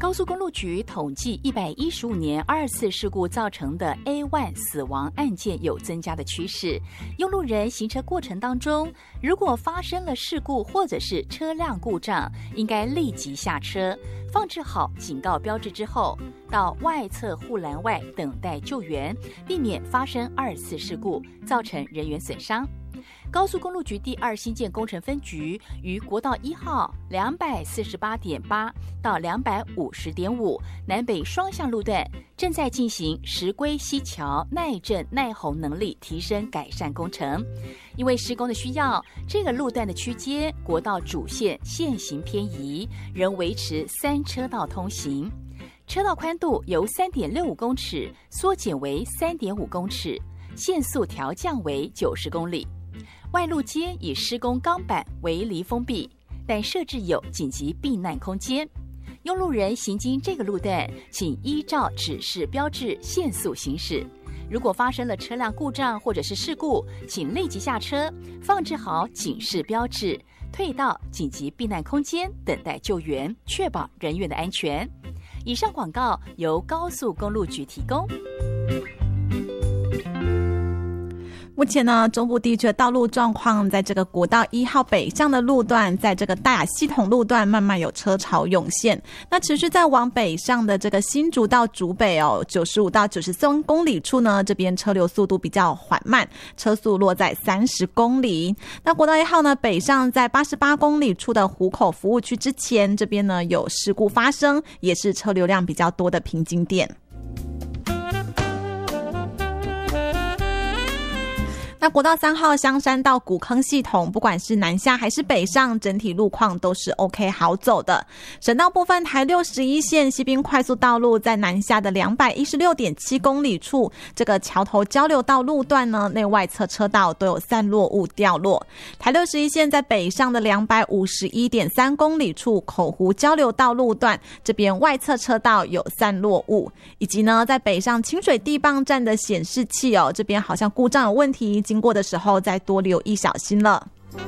高速公路局统计115年2次事故造成的 A1 死亡案件有增加的趋势。用路人行车过程当中，如果发生了事故或者是车辆故障，应该立即下车，放置好警告标志之后，到外侧护栏外等待救援，避免发生2次事故，造成人员损伤。高速公路局第2新建工程分局于国道1号 248.8 到 250.5 南北双向路段正在进行石龟溪桥耐震耐洪能力提升改善工程。因为施工的需要，这个路段的区间国道主线线行偏移，仍维持3车道通行。车道宽度由 3.65 公尺缩减为 3.5 公尺，限速调降为90公里。外路间以施工钢板围篱封闭，但设置有紧急避难空间。用路人行经这个路段，请依照指示标志限速行驶。如果发生了车辆故障或者是事故，请立即下车，放置好警示标志，退到紧急避难空间等待救援，确保人员的安全。以上广告由高速公路局提供。 目前呢，中部地区的道路状况，在这个国道1号北上的路段，在这个大雅系统路段慢慢有车潮涌现。那持续在往北上的这个新竹到竹北95到93公里处呢，这边车流速度比较缓慢，车速落在30公里。那国道1号呢，北上在88公里处的湖口服务区之前，这边呢有事故发生，也是车流量比较多的瓶颈点。那国道3号香山到古坑系统，不管是南下还是北上，整体路况都是 OK 好走的。省道部分，台61线西滨快速道路在南下的 216.7 公里处，这个桥头交流道路段呢，内外侧车道都有散落物掉落。台61线在北上的 251.3 公里处，口湖交流道路段这边外侧车道有散落物，以及呢在北上清水地磅站的显示器这边好像故障有问题，经过的时候再多留意小心了。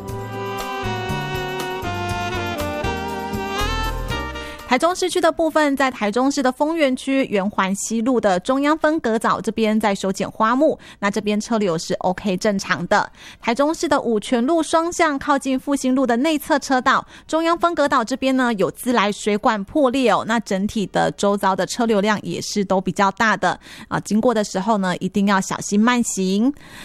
台中市区的部分，在台中市的丰原区圆环西路的中央分隔岛这边在修剪花木，那这边车流是 OK 正常的。台中市的五权路双向靠近复兴路的内侧车道，中央分隔岛这边呢有自来水管破裂那整体的周遭的车流量也是都比较大的经过的时候呢，一定要小心慢行。